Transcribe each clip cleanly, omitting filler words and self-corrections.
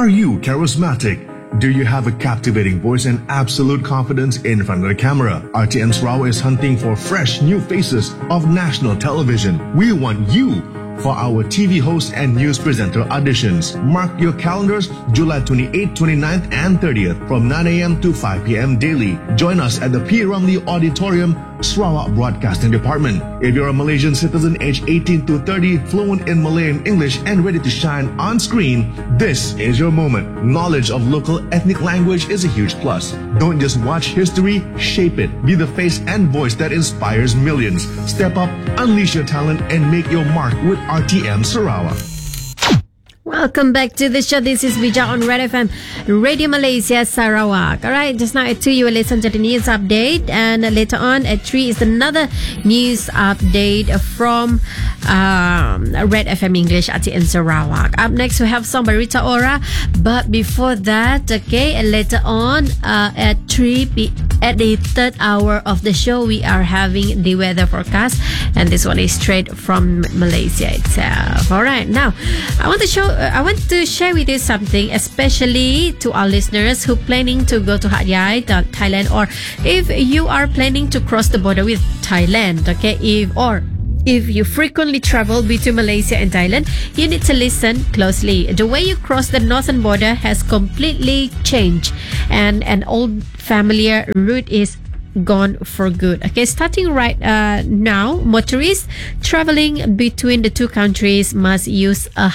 Are you charismatic? Do you have a captivating voice and absolute confidence in front of the camera? RTM Sarawak is hunting for fresh new faces of national television. We want you for our TV host and news presenter auditions. Mark your calendars July 28th, 29th and 30th from 9 a.m. to 5 p.m. daily. Join us at the P. Ramlee Auditorium, Sarawak Broadcasting Department. If you're a Malaysian citizen aged 18 to 30, fluent in Malay and English and ready to shine on screen, this is your moment. Knowledge of local ethnic language is a huge plus. Don't just watch history, shape it. Be the face and voice that inspires millions. Step up, unleash your talent and make your mark with RTM Sarawak. Welcome back to the show. This is Bija on Red FM, Radio Malaysia, Sarawak. Alright, just now at 2 you will listen to the news update, and later on at 3 is another news update from Red FM English, RTM Sarawak. Up next we have song by Rita Ora, but before that, okay, later on at 3 at the third hour of the show we are having the weather forecast, and this one is straight from Malaysia itself. Alright, now I want to share with you something, especially to our listeners who planning to go to Hat Yai, Thailand, or if you are planning to cross the border with Thailand, okay, if you frequently travel between Malaysia and Thailand, you need to listen closely. The way you cross the northern border has completely changed, and an old familiar route is gone for good. Okay, starting right now, motorists traveling between the two countries must use a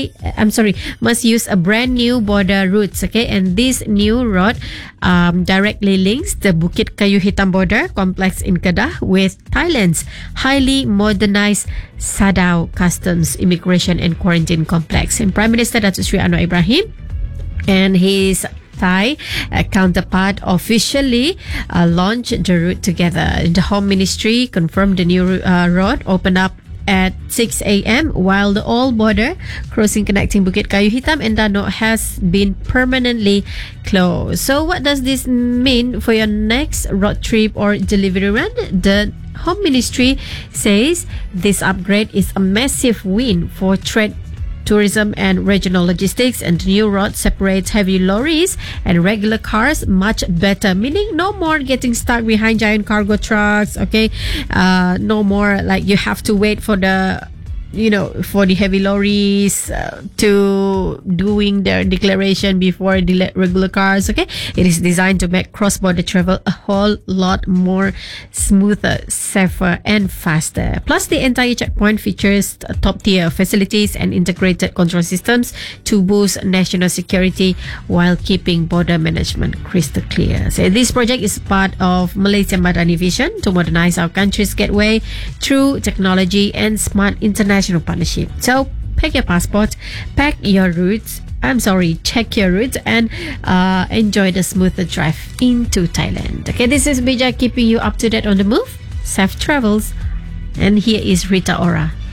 brand new border routes. Okay, and this new road directly links the Bukit Kayu Hitam border complex in Kedah with Thailand's highly modernized Sadao Customs Immigration and Quarantine Complex. And Prime Minister Datuk Seri Anwar Ibrahim and his Thai counterpart officially launched the route together. The Home Ministry confirmed the new road opened up at 6 a.m. while the old border crossing connecting Bukit Kayu Hitam and Danok has been permanently closed. So what does this mean for your next road trip or delivery run? The Home Ministry says this upgrade is a massive win for trade, tourism and regional logistics, and the new road separates heavy lorries and regular cars much better, meaning no more getting stuck behind giant cargo trucks. Okay, no more like you have to wait for the heavy lorries to doing their declaration before the regular cars. Okay, it is designed to make cross-border travel a whole lot more smoother, safer and faster. Plus, the entire checkpoint features top-tier facilities and integrated control systems to boost national security while keeping border management crystal clear. So this project is part of Malaysian Madani vision to modernize our country's gateway through technology and smart international partnership. So pack your passport, check your routes and enjoy the smoother drive into Thailand. Okay, this is Bija keeping you up to date on the move. Safe travels. And here is Rita Ora.